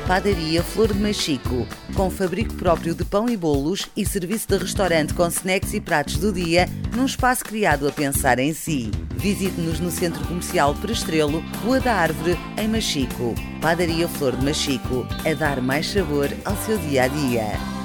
Padaria Flor de Machico, com fabrico próprio de pão e bolos e serviço de restaurante com snacks e pratos do dia, num espaço criado a pensar em si. Visite-nos no Centro Comercial Perestrelo, Rua da Árvore, em Machico. Padaria Flor de Machico, a dar mais sabor ao seu dia-a-dia.